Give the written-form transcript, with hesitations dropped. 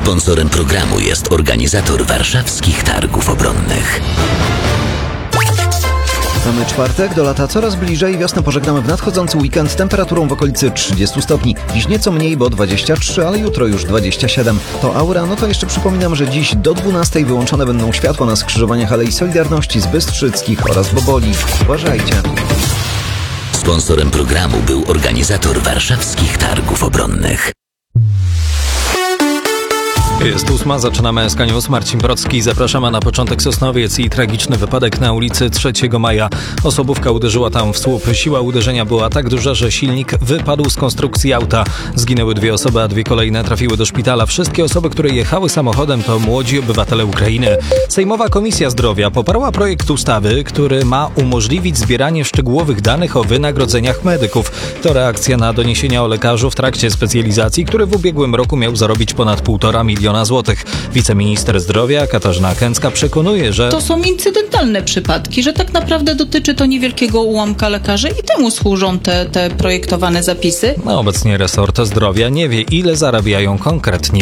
Sponsorem programu jest organizator Warszawskich Targów Obronnych. Mamy czwartek, do lata coraz bliżej. Wiosnę pożegnamy w nadchodzący weekend temperaturą w okolicy 30 stopni. Dziś nieco mniej, bo 23, ale jutro już 27. To aura, no to jeszcze przypominam, że dziś do 12 wyłączone będą światła na skrzyżowaniach Alei Solidarności z Bystrzyckich oraz Boboli. Uważajcie. Sponsorem programu był organizator Warszawskich Targów Obronnych. Jest 8, zaczynamy SK News. Marcin Brocki. Zapraszamy na początek. Sosnowiec i tragiczny wypadek na ulicy 3 Maja. Osobówka uderzyła tam w słup. Siła uderzenia była tak duża, że silnik wypadł z konstrukcji auta. Zginęły 2 osoby, a 2 kolejne trafiły do szpitala. Wszystkie osoby, które jechały samochodem, to młodzi obywatele Ukrainy. Sejmowa Komisja Zdrowia poparła projekt ustawy, który ma umożliwić zbieranie szczegółowych danych o wynagrodzeniach medyków. To reakcja na doniesienia o lekarzu w trakcie specjalizacji, który w ubiegłym roku miał zarobić ponad 1,5 miliona złotych. Wiceminister zdrowia Katarzyna Kęcka przekonuje, że to są incydentalne przypadki, że tak naprawdę dotyczy to niewielkiego ułamka lekarzy i temu służą te projektowane zapisy. Obecnie resort zdrowia nie wie, ile zarabiają konkretnie